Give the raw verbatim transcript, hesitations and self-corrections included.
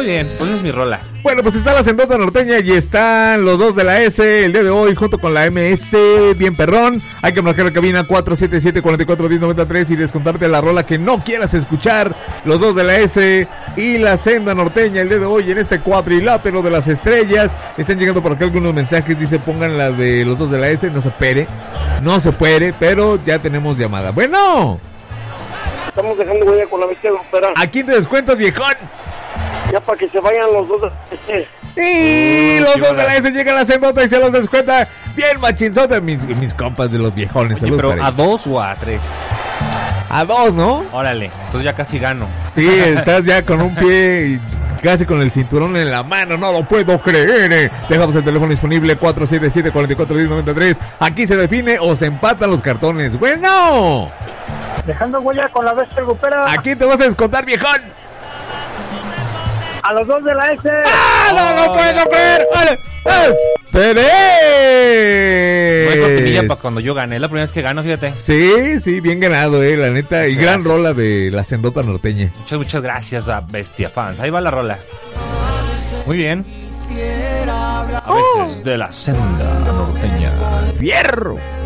Muy bien, pues es mi rola. Bueno, pues está la Sendota Norteña y están los dos de la S el día de hoy junto con la M S, bien perrón. Hay que marcar la cabina cuatro siete siete, cuatro cuatro, uno cero nueve tres y descontarte la rola que no quieras escuchar. Los dos de la S y la Senda Norteña el día de hoy en este cuadrilátero de las estrellas. Están llegando por acá algunos mensajes, dice pongan la de los dos de la S, no se puede, no se puede, pero ya tenemos llamada. Bueno. Estamos dejando huella con la bestia grupera. ¿A quién te descuentas, viejón? Ya para que se vayan los dos de la S. Y los dos de la S llegan a la Sendota y se los descuenta bien machinzota. Mis, mis compas de los viejones. Oye, pero ¿a dos o a tres? A dos, ¿no? Órale, entonces ya casi gano. Sí, estás ya con un pie y casi con el cinturón en la mano. No lo puedo creer. Dejamos el teléfono disponible cuatro siete siete, cuatro cuatro, uno cero nueve tres. Aquí se define o se empatan los cartones. Bueno. Dejando huella con la bestia grupera. ¿A quién te vas a descontar, viejón? A los dos de la S. ¡Ah, no lo oh, puedo creer! ¡Vale! ¡Esperes! No hay cortinilla para cuando yo gane. Es la primera vez que gano, fíjate. Sí, sí, bien ganado, eh, la neta. Y Muchas gran gracias. rola de la Sendota Norteña. Muchas, muchas gracias a Bestia Fans. Ahí va la rola. Muy bien. A veces de la Senda Norteña. ¡Fierro!